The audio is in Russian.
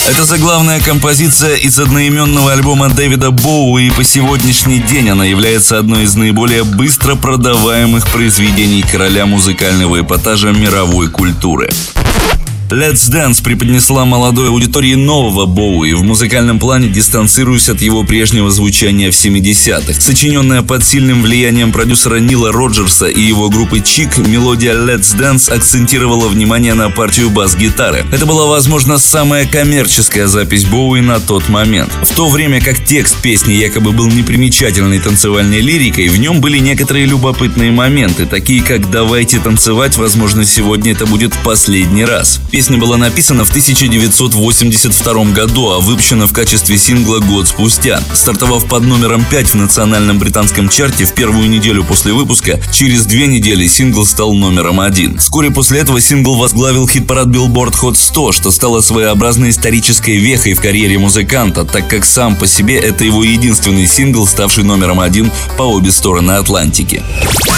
Это заглавная композиция из одноименного альбома Дэвида Боуи, и по сегодняшний день она является одной из наиболее быстро продаваемых произведений короля музыкального эпатажа мировой культуры. Let's Dance преподнесла молодой аудитории нового Боуи, в музыкальном плане дистанцируясь от его прежнего звучания в 70-х. Сочиненная под сильным влиянием продюсера Нила Роджерса и его группы Чик, мелодия Let's Dance акцентировала внимание на партию бас-гитары. Это была, возможно, самая коммерческая запись Боуи на тот момент. В то время как текст песни якобы был непримечательной танцевальной лирикой, в нем были некоторые любопытные моменты, такие как «давайте танцевать, возможно, сегодня это будет в последний раз». Песня была написана в 1982 году, а выпущена в качестве сингла год спустя. Стартовав под номером 5 в национальном британском чарте в первую неделю после выпуска, через 2 недели сингл стал номером 1. Вскоре после этого сингл возглавил хит-парад Billboard Hot 100, что стало своеобразной исторической вехой в карьере музыканта, так как сам по себе это его единственный сингл, ставший номером 1 по обе стороны Атлантики.